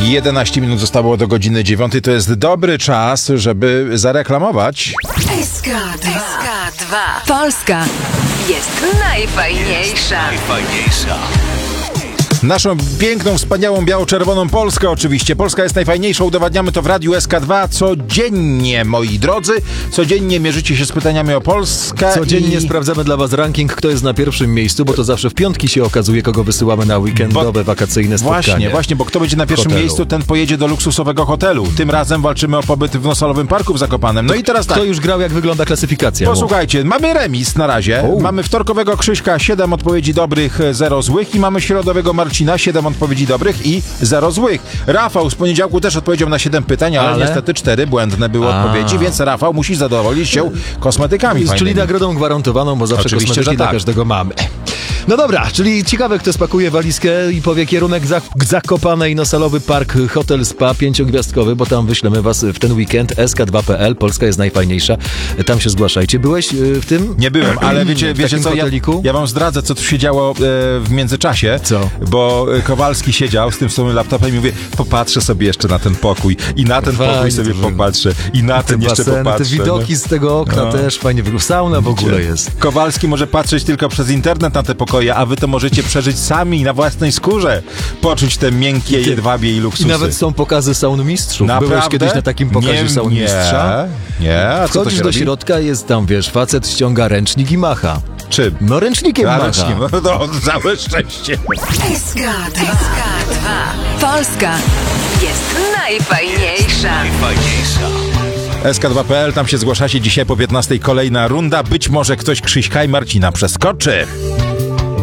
11 minut zostało do godziny 9. To jest dobry czas, żeby zareklamować. SK2. Polska jest najfajniejsza. Naszą piękną, wspaniałą, biało-czerwoną Polskę oczywiście. Polska jest najfajniejsza, udowadniamy to w Radiu SK2 codziennie, moi drodzy. Codziennie mierzycie się z pytaniami o Polskę. Codziennie sprawdzamy dla was ranking, kto jest na pierwszym miejscu, bo to zawsze w piątki się okazuje, kogo wysyłamy na weekendowe, wakacyjne spotkanie. Właśnie, bo kto będzie na pierwszym miejscu, ten pojedzie do luksusowego hotelu. Tym razem walczymy o pobyt w Nosalowym Parku w Zakopanem. No i teraz tak. Kto już grał, jak wygląda klasyfikacja? Posłuchajcie, mamy remis na razie. Mamy wtorkowego Krzyśka, 7 odpowiedzi dobrych, 0 złych i mamy środowego Marcina, 7 odpowiedzi dobrych i 0 złych. Rafał z poniedziałku też odpowiedział na 7 pytań, ale niestety 4 błędne były odpowiedzi, więc Rafał musi zadowolić się kosmetykami fajnymi. Czyli nagrodą gwarantowaną, bo zawsze oczywiście, kosmetyki dla każdego mamy. No dobra, czyli ciekawe, kto spakuje walizkę i powie kierunek Zakopanej, Nosalowy Park, Hotel Spa 5-gwiazdkowy, bo tam wyślemy was w ten weekend. SK2.pl, Polska jest najfajniejsza. Tam się zgłaszajcie. Byłeś w tym? Nie byłem, ale wiecie co, ja wam zdradzę, co tu się działo w międzyczasie. Co? Bo Kowalski siedział z tym swoim laptopem i mówię, popatrzę sobie jeszcze na ten pokój i na ten pokój sobie popatrzę i na ten jeszcze baseny, popatrzę. Te widoki z tego okna też fajnie wyglądają. Sauna w ogóle jest. Kowalski może patrzeć tylko przez internet na te pokoje, a wy to możecie przeżyć sami na własnej skórze. Poczuć te miękkie jedwabie i luksusy. I nawet są pokazy saun mistrzów. Naprawdę? Byłeś kiedyś na takim pokazie saun mistrza? Nie. A co wchodzisz do środka, jest tam, wiesz, facet ściąga ręcznik i macha. Czym? No ręcznikiem macha. No, całe szczęście. SK2. Polska jest najfajniejsza. SK2.pl, tam się zgłaszacie dzisiaj po 15. Kolejna runda. Być może ktoś Krzyśka i Marcina przeskoczy.